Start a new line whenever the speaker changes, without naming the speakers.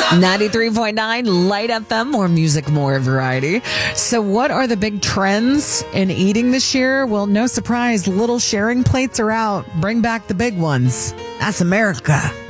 93.9 Light FM, more music, more variety. So what are the big trends in eating this year? Well, no surprise, little sharing plates are out. Bring back the big ones. That's America.